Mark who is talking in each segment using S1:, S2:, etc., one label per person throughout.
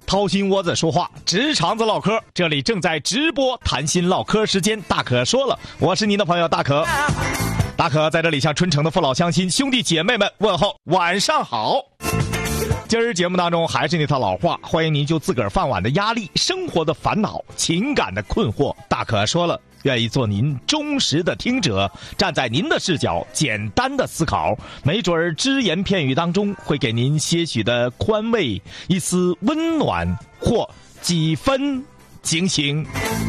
S1: 掏心窝子说话，直肠子唠嗑，这里正在直播谈心唠嗑时间，大可说了，我是您的朋友大可。大可在这里向春城的父老乡亲兄弟姐妹们问候晚上好。今儿节目当中还是那套老话，欢迎您就自个儿饭碗的压力、生活的烦恼、情感的困惑，大可说了，愿意做您忠实的听者，站在您的视角简单的思考，没准儿只言片语当中会给您些许的宽慰，一丝温暖或几分警醒。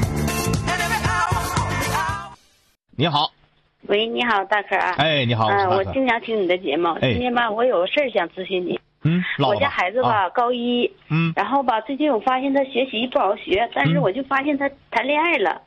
S1: 你好。
S2: 喂，你好，大可啊。
S1: 哎，你好，
S2: 我经常听你的节目。今天吧，我有个事儿想咨询你。我家孩子吧，高一。然后吧，最近我发现他学习不好学，但是我就发现他谈恋爱了。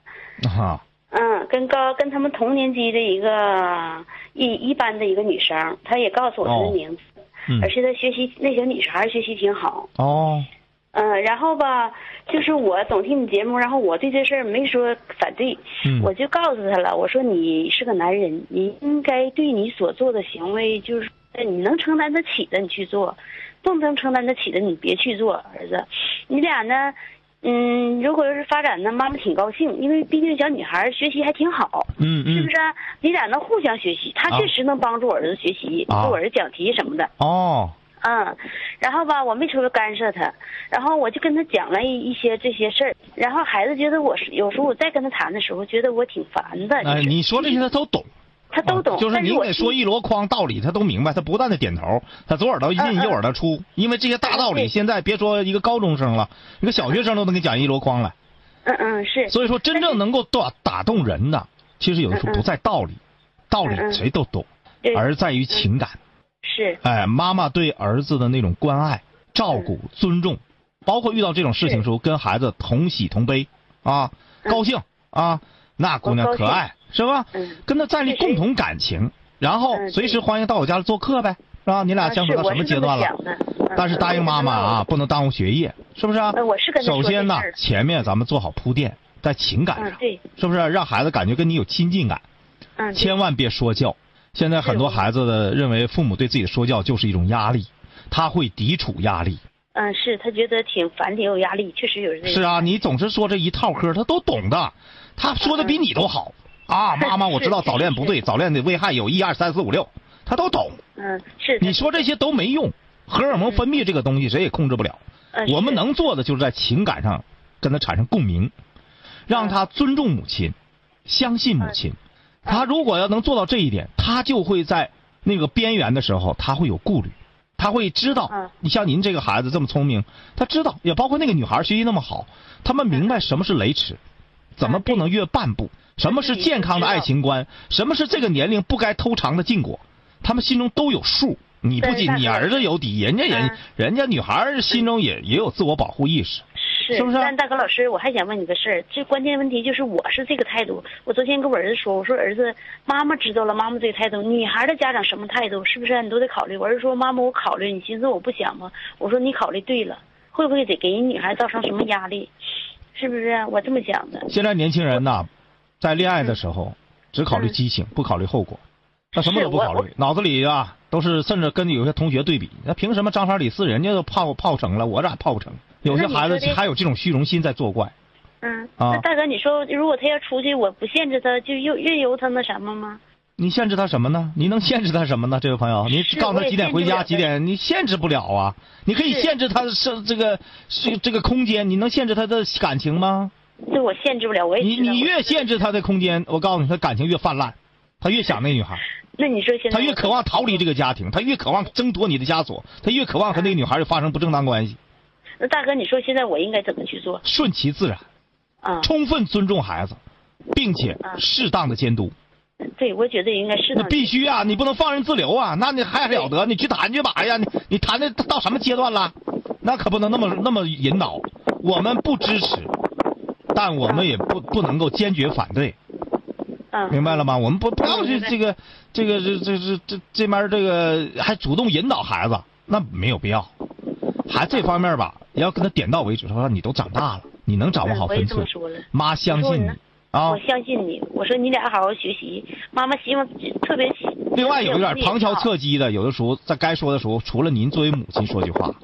S2: 跟他们同年级的一班的一个女生，他也告诉我她的名字，而且他那小女孩学习挺好。然后吧，就是我总听你节目，然后我对这事儿没说反对，我就告诉他了，我说你是个男人，你应该对你所做的行为，就是你能承担得起的你去做，不能承担得起的你别去做。儿子，你俩呢，如果要是发展呢，妈妈挺高兴，因为毕竟小女孩学习还挺好，是不是？你俩能互相学习，她确实能帮助我儿子学习，给我儿子讲题什么的。然后吧，我没说干涉他，然后我就跟他讲了一些这些事儿，然后孩子觉得有时候我再跟他谈的时候，觉得我挺烦的。
S1: 你说这些他都懂，
S2: 他都懂，
S1: 就是您给说一箩筐道理，他都明白，他不断的点头，他左耳朵进右耳朵出，因为这些大道理，现在别说一个高中生了，一个小学生都能给讲一箩筐来。
S2: 是。
S1: 所以说，真正能够打动人的，其实有的时候不在道理，道理谁都懂，而在于情感。
S2: 是，
S1: 妈妈对儿子的那种关爱、照顾、尊重，包括遇到这种事情的时候，跟孩子同喜同悲高兴那姑娘可爱是吧？跟他建立共同感情，然后随时欢迎到我家来做客呗，是吧？你俩相处到什么阶段了？但是答应妈妈不能耽误学业，是不是啊？
S2: 我是跟他说
S1: 首先呢，前面咱们做好铺垫，在情感上，是不是让孩子感觉跟你有亲近感？千万别说教。现在很多孩子认为父母对自己的说教就是一种压力，他会抵触压力。
S2: 是他觉得挺烦，挺有压力，确实有这个。
S1: 是啊，你总是说这一套嗑，他都懂的，他说的比你都好妈妈，我知道早恋不对，早恋的危害有1、2、3、4、5、6，他都懂。
S2: 是。
S1: 你说这些都没用，荷尔蒙分泌这个东西谁也控制不了。我们能做的就是在情感上跟他产生共鸣，让他尊重母亲，相信母亲。他如果要能做到这一点，他就会在那个边缘的时候，他会有顾虑，他会知道。你像您这个孩子这么聪明，他知道，也包括那个女孩学习那么好，他们明白什么是雷池，怎么不能越半步，什么是健康的爱情观，什么是这个年龄不该偷尝的禁果，他们心中都有数。你不仅你儿子有底，人家女孩心中也有自我保护意识。是不是？
S2: 但大哥老师，我还想问你个事儿，这关键问题就是我是这个态度。我昨天跟我儿子说，我说儿子，妈妈知道了，妈妈这个态度，女孩的家长什么态度，是不是你都得考虑？我儿子说，妈妈我考虑，你寻思我不想吗？我说你考虑对了，会不会得给人女孩造成什么压力？是不是？我这么想的。
S1: 现在年轻人呐，在恋爱的时候只考虑激情，不考虑后果，他什么都不考虑，脑子里都是，甚至跟有些同学对比，那凭什么张三李四人家都泡成了，我咋泡不成？有些孩子还有这种虚荣心在作怪。
S2: 那大哥，你说如果他要出去，我不限制他，就任由他那什么吗？
S1: 你限制他什么呢？你能限制他什么呢？这位朋友，你告诉他几点回家，几点，你限制不了啊。你可以限制他这个空间，你能限制他的感情吗？
S2: 这我限制不了，我也知道。
S1: 你越限制他的空间，我告诉你，他感情越泛滥，他越想那女孩。
S2: 那你说现在
S1: 他越渴望逃离这个家庭，他越渴望挣脱你的枷锁，他越渴望和那个女孩发生不正当关系。
S2: 那大哥，你说现在我应该怎么去做？
S1: 顺其自然，充分尊重孩子，并且适当的监督。
S2: 对，我觉得应该适当。
S1: 那必须你不能放任自流那你还了得？你去谈去吧呀！你谈的到什么阶段了？那可不能那么引导。我们不支持，但我们也不能够坚决反对。明白了吗？我们不要去这边这个还主动引导孩子，那没有必要。还这方面吧，也要跟他点到为止。说你都长大了，你能掌握好分寸。妈相信你
S2: 我相信你。我说你俩好好学习，妈妈希望特别。
S1: 另外有一点旁敲侧击的，有的时候在该说的时候，除了您作为母亲说句话，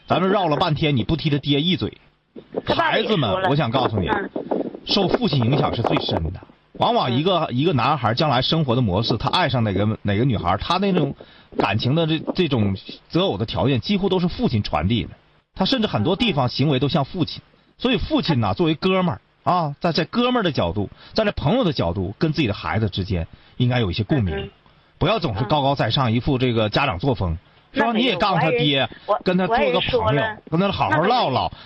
S1: 咱们绕了半天，你不踢他爹一嘴。孩子们，我想告诉你，受父亲影响是最深的。往往一个男孩将来生活的模式，他爱上哪个女孩，他那种感情的这种择偶的条件，几乎都是父亲传递的。他甚至很多地方行为都像父亲。所以父亲呢，作为哥们儿啊，在哥们儿的角度，站在朋友的角度，跟自己的孩子之间应该有一些共鸣，不要总是高高在上，一副这个家长作风。说你也告诉他爹，跟他做个朋友，跟他好好唠唠，